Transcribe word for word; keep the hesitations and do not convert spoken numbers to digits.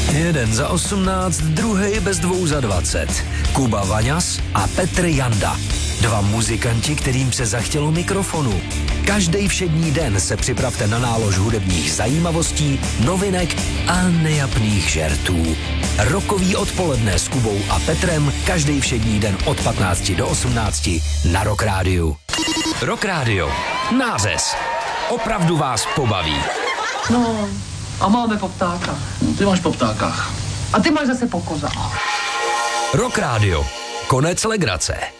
Jeden za osmnáct, druhý bez dvou za dvacet. Kuba Vaňas a Petr Janda. Dva muzikanti, kterým se zachtělo mikrofonu. Každý všední den se připravte na nálož hudebních zajímavostí, novinek a nejapných žertů. Rokový odpoledne s Kubou a Petrem každý všední den od patnácti do osmnácti na Rock Rádiu. Rock Rádio. Nářez. Opravdu vás pobaví. No, a máme po ptákách. No, ty máš po ptákách. A ty máš zase po kozách. Rock Rádio. Konec legrace.